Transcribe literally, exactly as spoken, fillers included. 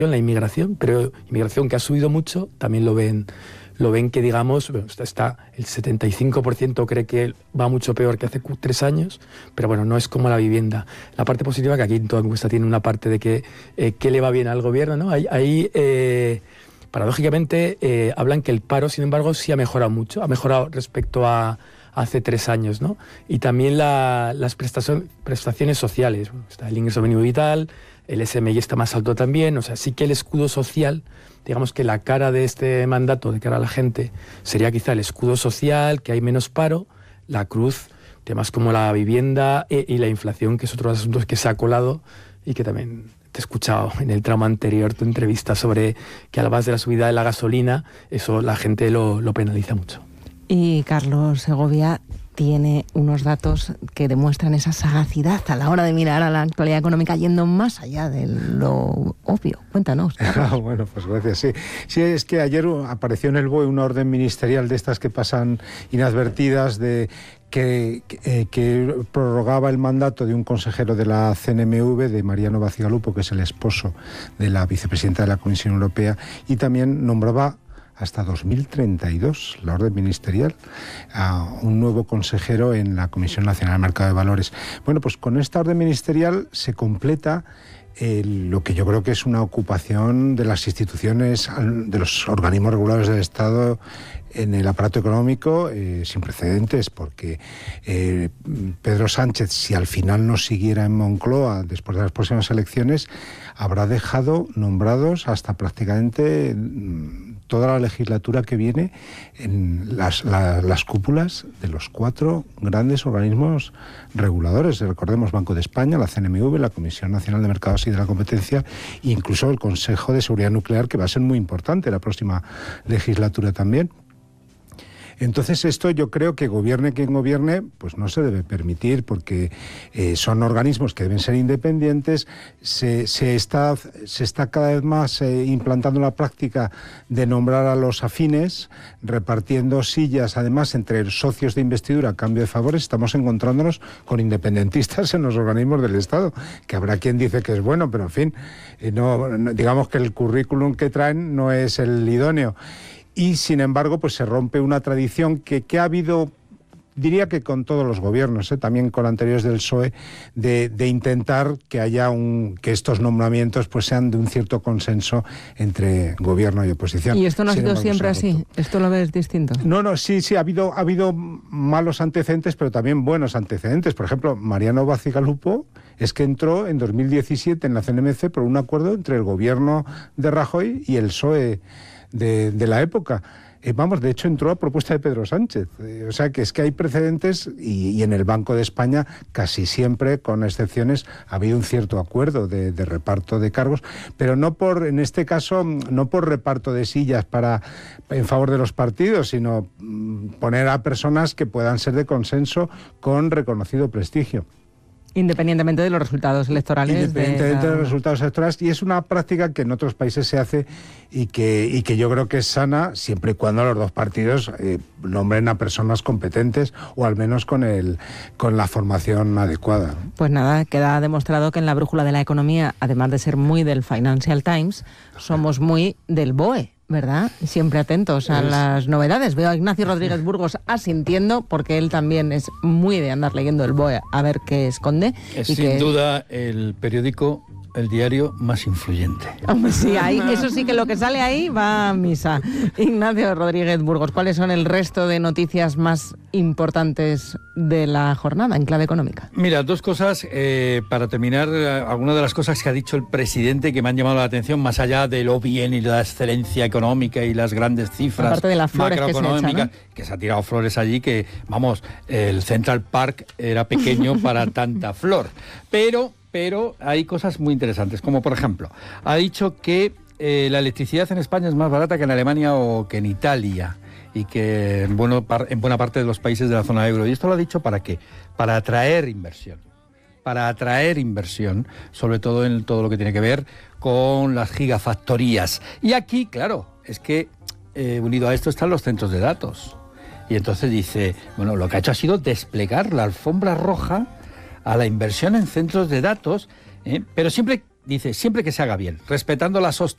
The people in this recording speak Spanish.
la inmigración, pero inmigración que ha subido mucho, también lo ven, lo ven que digamos, bueno, está, está el setenta y cinco por ciento cree que va mucho peor que hace tres años, pero bueno, no es como la vivienda. La parte positiva, que aquí en toda encuesta tiene una parte de que, eh, que le va bien al gobierno, ¿no? Ahí, ahí eh, paradójicamente, eh, hablan que el paro, sin embargo, sí ha mejorado mucho, ha mejorado respecto a hace tres años, ¿no? Y también la, las prestación, prestaciones sociales, bueno, está el ingreso mínimo vital, el S M I está más alto también, o sea, sí que el escudo social, digamos que la cara de este mandato de cara a la gente sería quizá el escudo social, que hay menos paro, la cruz, temas como la vivienda e, y la inflación, que es otro de los asuntos que se ha colado y que también te he escuchado en el tramo anterior tu entrevista sobre que a la base de la subida de la gasolina, eso la gente lo, lo penaliza mucho. Y Carlos Segovia tiene unos datos que demuestran esa sagacidad a la hora de mirar a la actualidad económica yendo más allá de lo obvio. Cuéntanos. Ah, bueno, pues gracias. Sí. sí, es que ayer apareció en el B O E una orden ministerial de estas que pasan inadvertidas de que, que, que prorrogaba el mandato de un consejero de la C N M V, de Mariano Bacigalupo, que es el esposo de la vicepresidenta de la Comisión Europea, y también nombraba hasta dos mil treinta y dos, la orden ministerial, a un nuevo consejero en la Comisión Nacional del Mercado de Valores. Bueno, pues con esta orden ministerial se completa eh, lo que yo creo que es una ocupación de las instituciones, de los organismos reguladores del Estado en el aparato económico eh, sin precedentes, porque eh, Pedro Sánchez, si al final no siguiera en Moncloa después de las próximas elecciones, habrá dejado nombrados hasta prácticamente toda la legislatura que viene en las, la, las cúpulas de los cuatro grandes organismos reguladores. Recordemos Banco de España, la C N M V, la Comisión Nacional de Mercados y de la Competencia, e incluso el Consejo de Seguridad Nuclear, que va a ser muy importante la próxima legislatura también. Entonces esto yo creo que gobierne quien gobierne, pues no se debe permitir, porque eh, son organismos que deben ser independientes. Se, se, está, se está cada vez más eh, implantando la práctica de nombrar a los afines, repartiendo sillas además entre socios de investidura a cambio de favores. Estamos encontrándonos con independentistas en los organismos del Estado, que habrá quien dice que es bueno, pero en fin, eh, no, no, digamos que el currículum que traen no es el idóneo. Y, sin embargo, pues se rompe una tradición que, que ha habido, diría que con todos los gobiernos, ¿eh? también con anteriores del P S O E, de, de intentar que haya un que estos nombramientos pues sean de un cierto consenso entre gobierno y oposición. ¿Y esto no ha sido siempre así? ¿Esto lo ves distinto? No, no, sí, sí, ha habido, ha habido malos antecedentes, pero también buenos antecedentes. Por ejemplo, Mariano Bacigalupo es que entró en dos mil diecisiete en la C N M C por un acuerdo entre el gobierno de Rajoy y el P S O E De, de la época. Eh, vamos, de hecho entró a propuesta de Pedro Sánchez. Eh, o sea que es que hay precedentes y, y en el Banco de España casi siempre, con excepciones, ha habido un cierto acuerdo de, de reparto de cargos, pero no por, en este caso, no por reparto de sillas para en favor de los partidos, sino mm, poner a personas que puedan ser de consenso con reconocido prestigio. Independientemente de los resultados electorales. Independientemente de, la... de los resultados electorales. Y es una práctica que en otros países se hace y que, y que yo creo que es sana siempre y cuando los dos partidos eh, nombren a personas competentes o al menos con, el, con la formación adecuada. Pues nada, queda demostrado que en la brújula de la economía, además de ser muy del Financial Times, somos muy del B O E. ¿Verdad? Siempre atentos a es... las novedades. Veo a Ignacio Rodríguez Burgos asintiendo, porque él también es muy de andar leyendo el B O E a ver qué esconde. Es y sin que... duda el periódico, el diario más influyente. Hombre, sí, ahí, eso sí que lo que sale ahí va a misa. Ignacio Rodríguez Burgos, ¿cuáles son el resto de noticias más importantes de la jornada en clave económica? Mira, dos cosas, eh, para terminar, algunas de las cosas que ha dicho el presidente que me han llamado la atención, más allá de lo bien y la excelencia económica y las grandes cifras aparte de las flores macroeconómicas, que se, echa, ¿no? que se ha tirado flores allí, que, vamos, el Central Park era pequeño para tanta flor. Pero... Pero hay cosas muy interesantes, como por ejemplo, ha dicho que eh, la electricidad en España es más barata que en Alemania o que en Italia y que en, bueno, par, en buena parte de los países de la zona euro. ¿Y esto lo ha dicho para qué? Para atraer inversión. Para atraer inversión, sobre todo en todo lo que tiene que ver con las gigafactorías. Y aquí, claro, es que eh, unido a esto están los centros de datos. Y entonces dice, bueno, lo que ha hecho ha sido desplegar la alfombra roja a la inversión en centros de datos, ¿eh? Pero siempre, dice, siempre que se haga bien, respetando la sostenibilidad